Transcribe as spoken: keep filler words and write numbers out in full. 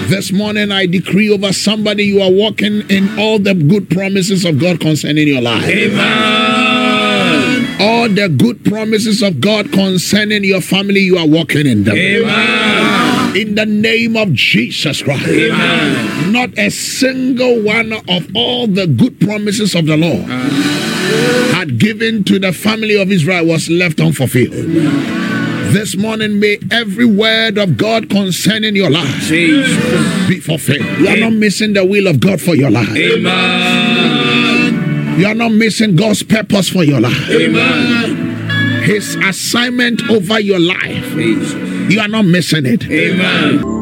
This morning I decree over somebody, you are walking in all the good promises of God concerning your life. Amen. All the good promises of God concerning your family, you are walking in them. Amen. In the name of Jesus Christ. Amen. Not a single one of all the good promises of the Lord had given to the family of Israel was left unfulfilled. This morning, may every word of God concerning your life Jesus. be fulfilled. You are not missing the will of God for your life. Amen. You are not missing God's purpose for your life. Amen. His assignment over your life. Jesus. You are not missing it. Amen.